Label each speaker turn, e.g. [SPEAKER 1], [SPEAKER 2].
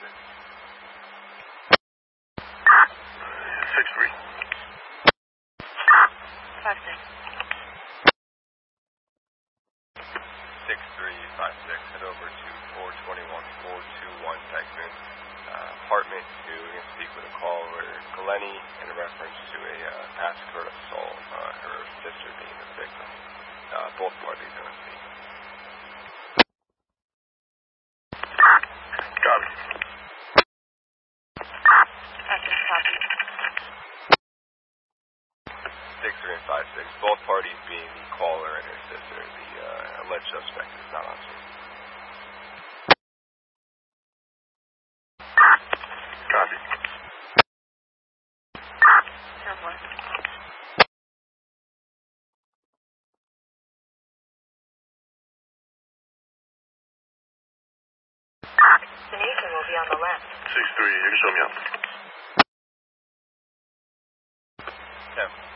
[SPEAKER 1] 6-3.
[SPEAKER 2] 5-6.
[SPEAKER 3] 6356, head over to 421-421 Dyckman apartment to speak with a caller, Glennie, in reference to a past court assault, her sister being the victim. Both parties are going to speak.
[SPEAKER 1] Copy.
[SPEAKER 2] Copy.
[SPEAKER 3] 63 and 56, both parties being the caller and her sister. The alleged suspect is not on scene.
[SPEAKER 1] Copy.
[SPEAKER 2] 10-1. Destination will be on the left.
[SPEAKER 1] 6-3, you can show me up.
[SPEAKER 3] 10.